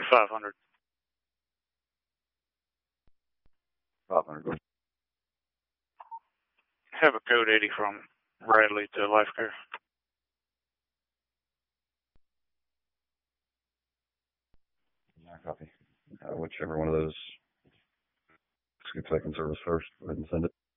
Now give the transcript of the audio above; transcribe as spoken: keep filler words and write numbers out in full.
five hundred. five hundred. Have a code eighty from Bradley to Life Care. Yeah, copy. Uh, whichever one of those. Let's get second service first. Go ahead and send it.